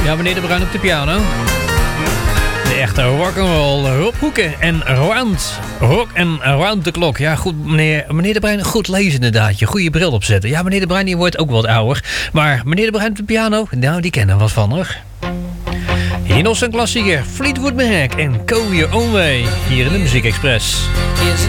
Ja, meneer De Bruin op de piano. De echte rock'n'roll, Rob Hoeken en Rock and Around the Clock. Ja, goed, meneer De Bruin, goed lezen inderdaad. Je goede bril opzetten. Ja, meneer De Bruin die wordt ook wat ouder. Maar meneer De Bruin op de piano, nou, die kennen we wat van, hoor. Hier nog zijn klassieker, Fleetwood Mac en Go Your Own Way. Hier in de Muziek Express.